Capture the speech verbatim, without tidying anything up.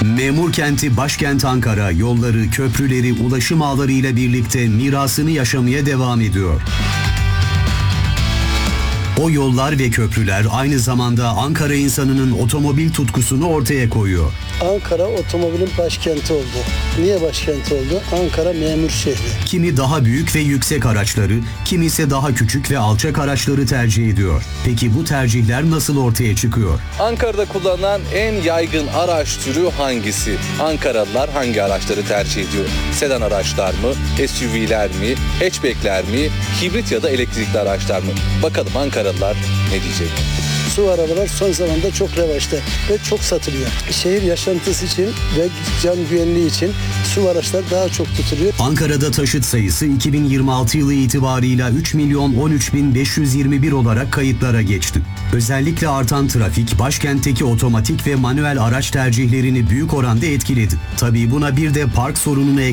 Memur kenti başkent Ankara yolları, köprüleri, ulaşım ağları ile birlikte mirasını yaşamaya devam ediyor. O yollar ve köprüler aynı zamanda Ankara insanının otomobil tutkusunu ortaya koyuyor. Ankara otomobilin başkenti oldu. Niye başkenti oldu? Ankara memur şehri. Kimi daha büyük ve yüksek araçları, kimi ise daha küçük ve alçak araçları tercih ediyor. Peki bu tercihler nasıl ortaya çıkıyor? Ankara'da kullanılan en yaygın araç türü hangisi? Ankaralılar hangi araçları tercih ediyor? Sedan araçlar mı? S U V'ler mi? Hatchback'ler mi? Hibrit ya da elektrikli araçlar mı? Bakalım Ankaralılar ne diyecek? Su arabalar son zamanda çok revaçta ve çok satılıyor. Şehir yaşantısı için ve can güvenliği için su araçlar daha çok tutuluyor. Ankara'da taşıt sayısı iki bin yirmi altı yılı itibarıyla üç milyon on üç bin beş yüz yirmi bir olarak kayıtlara geçti. Özellikle artan trafik başkentteki otomatik ve manuel araç tercihlerini büyük oranda etkiledi. Tabii buna bir de park sorununu